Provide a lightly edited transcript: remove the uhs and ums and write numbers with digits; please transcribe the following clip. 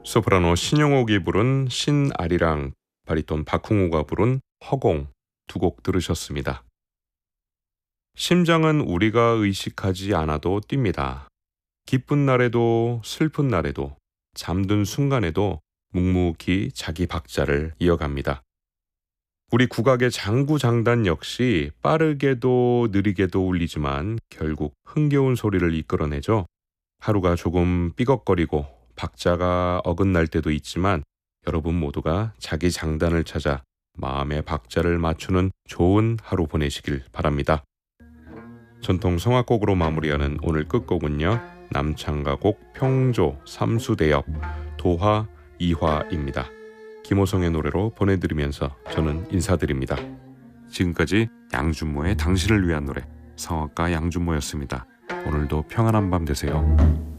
소프라노 신영옥이 부른 신아리랑, 바리톤 박흥호가 부른 허공 두 곡 들으셨습니다. 심장은 우리가 의식하지 않아도 뜁니다. 기쁜 날에도 슬픈 날에도 잠든 순간에도 묵묵히 자기 박자를 이어갑니다. 우리 국악의 장구장단 역시 빠르게도 느리게도 울리지만 결국 흥겨운 소리를 이끌어내죠. 하루가 조금 삐걱거리고 박자가 어긋날 때도 있지만 여러분 모두가 자기 장단을 찾아 마음의 박자를 맞추는 좋은 하루 보내시길 바랍니다. 전통 성악곡으로 마무리하는 오늘 끝곡은요, 남창가곡 평조 삼수대엽 도화 2화입니다. 김호성의 노래로 보내드리면서 저는 인사드립니다. 지금까지 양준모의 당신을 위한 노래, 성악가 양준모였습니다. 오늘도 평안한 밤 되세요.